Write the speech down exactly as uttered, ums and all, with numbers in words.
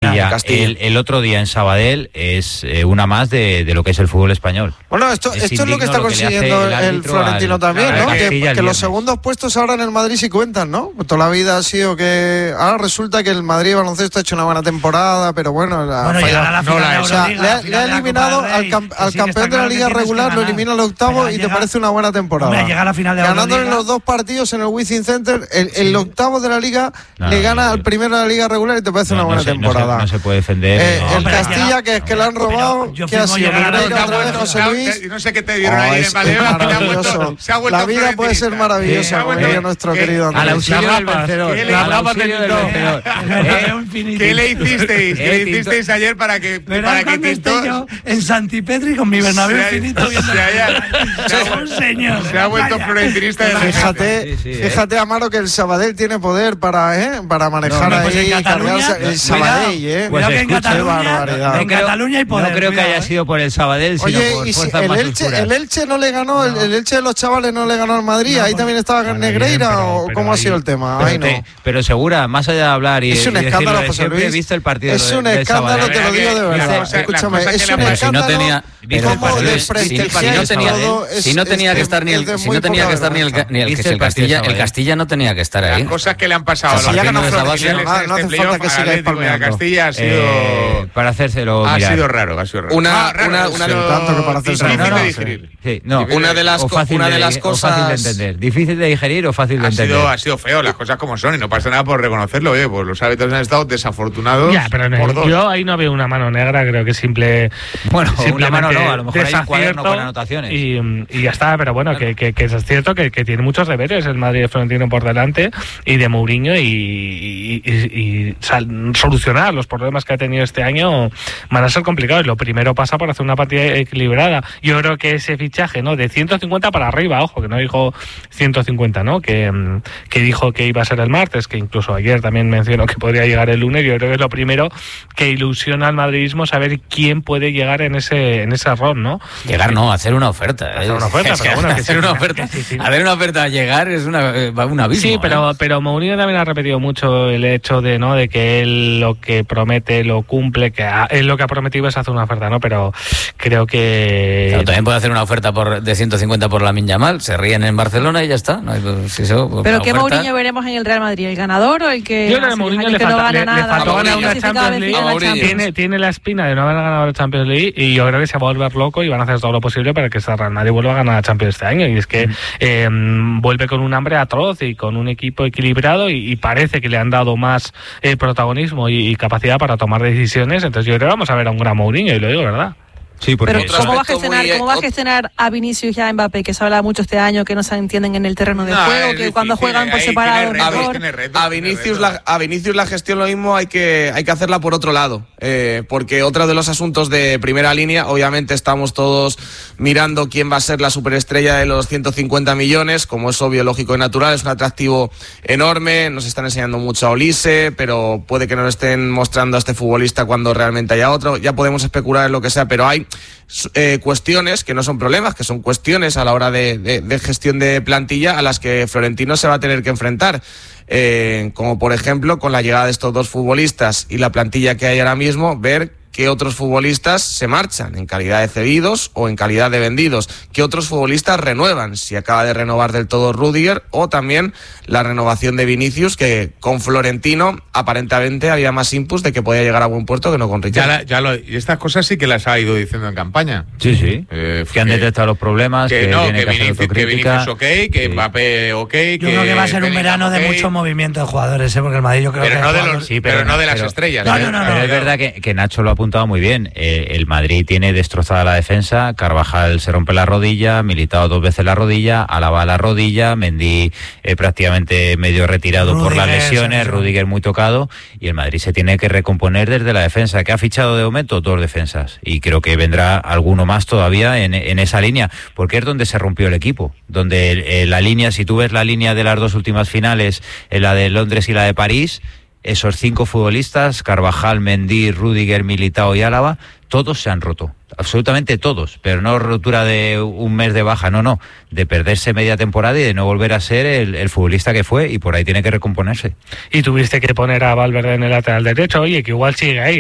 Castilla, Castilla. El, el otro día en Sabadell es eh, una más de, de lo que es el fútbol español. Bueno, esto es, esto es lo que está lo que consiguiendo el, el Florentino al, también, ¿no? Que, que los segundos puestos ahora en el Madrid sí cuentan, ¿no? Toda la vida ha sido que... Ahora resulta que el Madrid baloncesto ha hecho una buena temporada, pero bueno... La bueno falla, la no la ha o sea, le, ha, le ha eliminado al, camp, al sí campeón de la Liga regular, lo elimina al octavo y llega, te parece una buena temporada. Hombre, llega a la final de ganándole los dos partidos en el Wizzing Center, el, el octavo de la Liga no, le gana no, al primero de la Liga regular y te parece no, una buena no se, temporada. No se, no se puede defender. Eh, no, el Castilla, que es que le han robado, ¿qué ha sido? José Luis. No sé qué te dieron ahí en Valeo. La vida puede ser maravillosa, como diría nuestro querido Andrés. Al auxilio del vencedor. ¿Qué le hicisteis? ¿Qué le hicisteis ayer para que para que Tito en Santipetri con mi Bernabéu infinito viendo un señor se ha vuelto florentinista de fíjate fíjate Amaro que el Sabadell tiene poder para eh para manejar ahí el Sabadell eh pues que en Cataluña en Cataluña hay poder no creo que haya sido por el Sabadell sino por fuerzas más oscuras. El Elche no le ganó el Elche de los chavales no le ganó al Madrid ahí también estaba Negreira o cómo ha sido el tema ahí no pero Segura más allá de hablar y es un escándalo José Luis he visto el partido es un escándalo te lo digo de verdad escúchame es un escándalo si no tenía que estar ni el si no tenía que estar ni el ni el Castilla el Castilla no tenía que estar ahí las cosas que le han pasado a los no hace falta que siga palmeando Castilla ha sido para hacérselo ha sido raro ha sido raro una una una tanto que para hacerse difícil de digerir sí no una de las una de las cosas fácil de entender difícil de digerir o fácil de entender ha sido feo las cosas como son y no pasa nada por reconocerlo oye pues los árbitros han estado desafortunados ya pero no, yo ahí no veo una mano negra creo que simple bueno una mano no a lo mejor hay un cuaderno con anotaciones y, y ya está pero bueno que, que, que es cierto que, que tiene muchos deberes el Madrid de Florentino por delante y de Mourinho y, y, y, y sal, solucionar los problemas que ha tenido este año van a ser complicados. Lo primero pasa por hacer una partida equilibrada. Yo creo que ese fichaje, ¿no? De ciento cincuenta para arriba, ojo, que no dijo ciento cincuenta, ¿no? Que, que dijo que iba a ser el martes, que incluso ayer también mencionó que podría llegar el lunes. Yo creo que es lo primero que ilusiona al madridismo saber quién puede llegar en ese en ese rol, ¿no? Llegar no, hacer una oferta. Hacer una oferta, es pero que bueno, que hacer sí, una oferta. Sí, sí. Hacer una oferta a llegar es una un abismo. Sí, pero ¿eh? pero Mourinho también ha repetido mucho el hecho de no de que él lo que promete lo cumple, que ha, él lo que ha prometido es hacer una oferta, ¿no? Pero creo que claro, también puede hacer una oferta por de ciento cincuenta por Lamine Yamal, se ríen en Barcelona y ya está. No hay, si eso, pero ¿qué oferta... Mourinho veremos en el Real Madrid? ¿El ganador o el que yo creo que Mourinho le, falta, no le, le faltó ganar una Champions League? Tiene, tiene la espina de no haber ganado la Champions League y yo creo que se va a volver loco y van a hacer todo lo posible para que ese Real Madrid vuelva a ganar la Champions este año y es que mm. eh, vuelve con un hambre atroz y con un equipo equilibrado y, y parece que le han dado más eh, protagonismo y, y capacidad para tomar decisiones, entonces yo creo que vamos a ver a un gran Mourinho y lo digo, ¿verdad? Sí, pero ¿cómo va a gestionar, muy... ¿cómo va a gestionar a Vinicius y a Mbappé, que se habla mucho este año, que no se entienden en el terreno de no, juego, que difícil, cuando juegan por separado mejor? Reto, a, Vinicius la, a Vinicius la gestión lo mismo hay que, hay que hacerla por otro lado, eh, porque otro de los asuntos de primera línea, obviamente estamos todos mirando quién va a ser la superestrella de los ciento cincuenta millones, como es obvio, lógico y natural, es un atractivo enorme, nos están enseñando mucho a Olise, pero puede que nos estén mostrando a este futbolista cuando realmente haya otro, ya podemos especular en lo que sea, pero hay Eh, cuestiones que no son problemas, que son cuestiones a la hora de, de, de gestión de plantilla a las que Florentino se va a tener que enfrentar, eh, como por ejemplo con la llegada de estos dos futbolistas y la plantilla que hay ahora mismo, ver qué otros futbolistas se marchan en calidad de cedidos o en calidad de vendidos, qué otros futbolistas renuevan, si acaba de renovar del todo Rüdiger o también la renovación de Vinicius, que con Florentino aparentemente había más inputs de que podía llegar a buen puerto que no con Richard. Ya, la, ya lo, y estas cosas sí que las ha ido diciendo en campaña. Sí, sí, eh, que, que han detectado los problemas, que, que no, tiene que, que, Vinicius, que Vinicius ok, que sí. Mbappé ok. Yo que creo que va a ser un verano okay. de mucho movimiento de jugadores, ¿eh? Porque el Madrid yo creo pero que... No de los, sí, pero, pero no de las pero, estrellas. No, ¿eh? no, no, pero no, es no. verdad que, que Nacho lo ha apuntado muy bien. Eh, el Madrid tiene destrozada la defensa, Carvajal se rompe la rodilla, Militao dos veces la rodilla, Alaba la rodilla, Mendy eh, prácticamente medio retirado Rüdiger, por las lesiones, sí, Rüdiger muy tocado, y el Madrid se tiene que recomponer desde la defensa, que ha fichado de momento dos defensas, y creo que vendrá alguno más todavía en, en esa línea, porque es donde se rompió el equipo, donde eh, la línea, si tú ves la línea de las dos últimas finales, eh, la de Londres y la de París, esos cinco futbolistas, Carvajal, Mendy, Rüdiger, Militao y Álava, todos se han roto, absolutamente todos, pero no rotura de un mes de baja, no, no, de perderse media temporada y de no volver a ser el, el futbolista que fue, y por ahí tiene que recomponerse. Y tuviste que poner a Valverde en el lateral derecho, oye, que igual sigue ahí.